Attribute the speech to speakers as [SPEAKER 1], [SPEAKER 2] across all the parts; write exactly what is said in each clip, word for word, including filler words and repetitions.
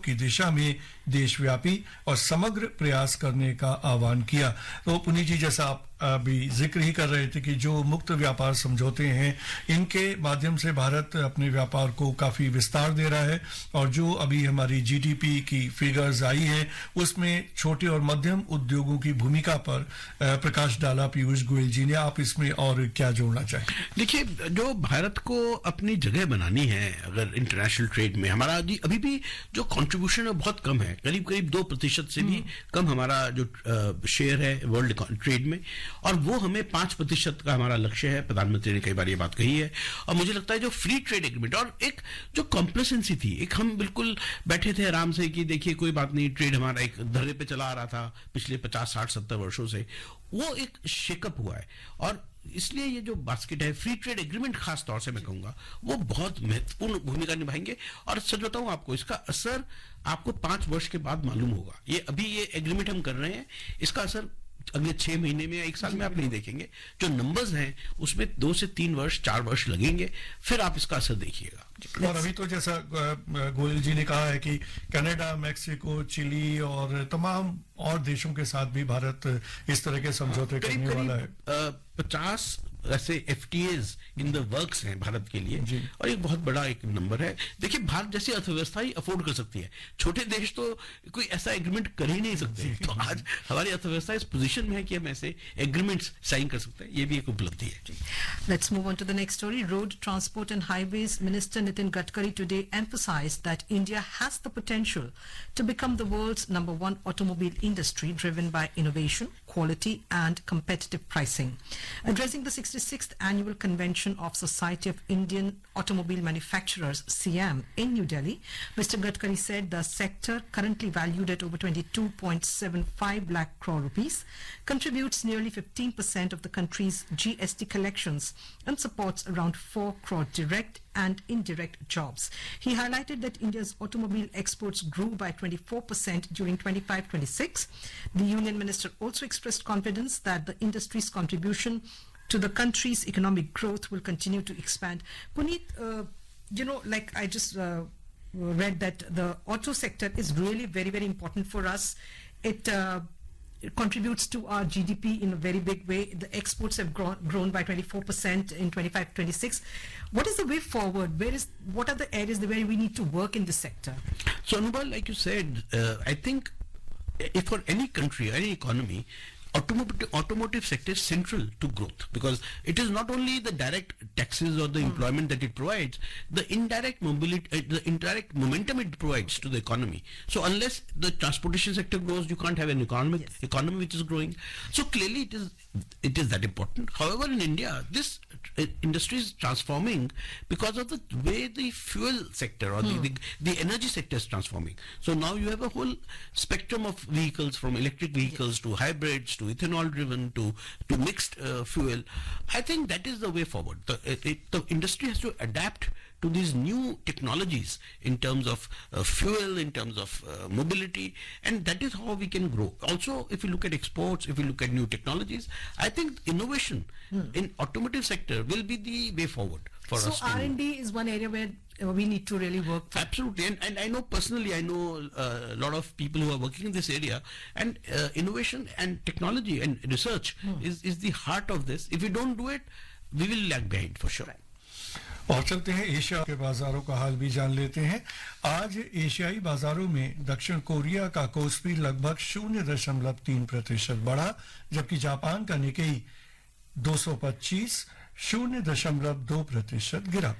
[SPEAKER 1] की दिशा में देशव्यापी और समग्र प्रयास करने का आह्वान किया। तो पुनीत जी, जैसा आप अभी जिक्र ही कर रहे थे कि जो मुक्त व्यापार समझौते हैं, इनके माध्यम से भारत अपने व्यापार को काफी विस्तार दे रहा है, और जो अभी हमारी जीडीपी की फिगर्स आई है उसमें छोटे और मध्यम उद्योगों की भूमिका पर प्रकाश डाला पीयूष गोयल जी ने। आप इसमें और क्या जोड़ना चाहें?
[SPEAKER 2] देखिए, जो भारत को अपनी जगह बनानी है अगर इंटरनेशनल ट्रेड में, हमारा अभी भी जो कंट्रीब्यूशन है बहुत कम है, करीब करीब दो प्रतिशत से भी कम हमारा जो शेयर है वर्ल्ड ट्रेड में, और वो हमें पांच प्रतिशत का हमारा लक्ष्य है। प्रधानमंत्री ने कई बार ये बात कही है, और मुझे लगता है जो फ्री ट्रेड एग्रीमेंट और एक जो कॉम्प्लेसेंसी थी, एक हम बिल्कुल बैठे थे आराम से कि देखिए कोई बात नहीं, ट्रेड हमारा एक धर्रे पे चला आ रहा था पिछले पचास साठ सत्तर वर्षों से, वो एक शेकअप हुआ है। और इसलिए ये जो बास्केट है, फ्री ट्रेड एग्रीमेंट खास तौर से मैं कहूंगा, वो बहुत महत्वपूर्ण भूमिका निभाएंगे। और सच बताऊं आपको, इसका असर आपको पांच वर्ष के बाद मालूम होगा। ये अभी ये एग्रीमेंट हम कर रहे हैं, इसका असर अगले छह महीने में या एक साल में आप नहीं देखेंगे। जो नंबर्स हैं उसमें दो से तीन वर्ष चार वर्ष लगेंगे, फिर आप इसका असर देखिएगा।
[SPEAKER 1] और अभी तो जैसा गोयल जी ने कहा है कि कनाडा, मैक्सिको, चिली और तमाम और देशों के साथ भी भारत इस तरह के समझौते करने वाला है।
[SPEAKER 2] पचास ऐसे एफटीएज इन द वर्क्स हैं भारत के लिए, और एक बहुत बड़ा एक नंबर है। देखिए, भारत जैसी अर्थव्यवस्था ही अफोर्ड कर सकती है, छोटे देश तो कोई ऐसा एग्रीमेंट कर ही नहीं सकते। तो आज हमारी अर्थव्यवस्था इस पोजीशन में है कि हम ऐसे एग्रीमेंट्स साइन कर सकते हैं, ये भी एक उपलब्धि है।
[SPEAKER 3] Let's move on to the next story. Road Transport and Highways Minister Nitin Gadkari today emphasized that India has the potential to become the world's number one automobile industry driven by innovation, quality and competitive pricing. Addressing the sixty-sixth annual convention of Society of Indian Automobile Manufacturers, S I A M, in New Delhi, Mister Gadkari said the sector, currently valued at over twenty-two point seven five lakh crore rupees, contributes nearly fifteen percent of the country's G S T collections and supports around four crore direct and indirect jobs. He highlighted that India's automobile exports grew by twenty-four percent during twenty-five twenty-six. The union minister also expressed confidence that the industry's contribution to the country's economic growth will continue to expand. Puneet, uh, you know, like I just uh, read that the auto sector is really very, very important for us. It uh, It contributes to our G D P in a very big way. The exports have grown, grown by twenty-four percent in twenty-five twenty-six. What is the way forward? Where is, what are the areas where we need to work in this sector?
[SPEAKER 2] So, Anubal, like you said, uh, I think if for any country, any economy, automotive automotive sector is central to growth, because it is not only the direct taxes or the mm. employment that it provides, the indirect mobility, uh, the indirect momentum it provides to the economy. So unless the transportation sector grows, you can't have an economic yes. economy which is growing. So clearly it is it is that important. However, in India, this uh, industry is transforming because of the way the fuel sector or mm. the, the the energy sector is transforming. So now you have a whole spectrum of vehicles, from electric vehicles yes. to hybrids to ethanol driven to to mixed uh, fuel. I think that is the way forward. The, it, the industry has to adapt to these new technologies in terms of uh, fuel, in terms of uh, mobility, and that is how we can grow. Also, if you look at exports, if you look at new technologies, I think innovation hmm. in automotive sector will be the way forward for
[SPEAKER 3] so
[SPEAKER 2] us.
[SPEAKER 3] So R and D is one area where uh, we need to really work for.
[SPEAKER 2] Absolutely, and, and I know personally, I know uh, a lot of people who are working in this area, and uh, innovation and technology and research hmm. is, is the heart of this. If we don't do it, we will lag behind for sure.
[SPEAKER 3] Right.
[SPEAKER 1] और चलते हैं Asia के बाजारों का हाल भी जान लेते हैं। आज एशियाई बाजारों में दक्षिण कोरिया का कोस्पी लगभग शून्य दशमलव तीन प्रतिशत बढ़ा, जबकि जापान का निकेई दो सौ पच्चीस शून्य दशमलव दो प्रतिशत गिरा।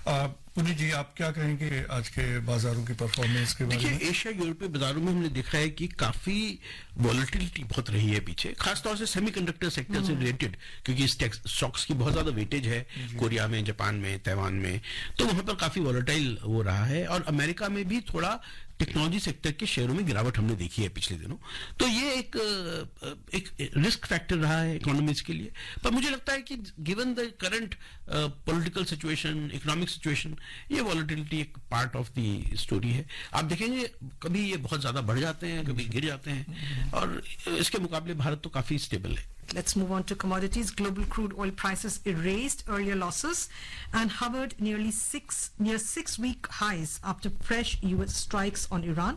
[SPEAKER 1] पुनीत जी, आप क्या कहेंगे आज के बाजारों की परफॉर्मेंस के बारे में?
[SPEAKER 2] देखिए, एशिया यूरोपीय बाजारों में हमने देखा है कि काफी वॉलेटिलिटी बहुत रही है पीछे, खासतौर से सेमीकंडक्टर सेक्टर से रिलेटेड, क्योंकि इस स्टॉक्स की बहुत ज्यादा वेटेज है कोरिया में, जापान में, ताइवान में, तो वहां पर काफी वॉलेटाइल हो रहा है। और अमेरिका में भी थोड़ा टेक्नोलॉजी सेक्टर के शेयरों में गिरावट हमने देखी है पिछले दिनों। तो ये एक एक रिस्क फैक्टर रहा है इकोनॉमीज के लिए। पर मुझे लगता है कि given the current political situation, economic situation, ये वॉलेटिलिटी एक पार्ट ऑफ द स्टोरी है। आप देखेंगे कभी ये बहुत ज्यादा बढ़ जाते हैं, कभी गिर जाते हैं, और इसके मुकाबले भारत तो काफी स्टेबल है।
[SPEAKER 3] Let's move on to commodities. Global crude oil prices erased earlier losses and hovered nearly six near six-week highs after fresh U S strikes on Iran.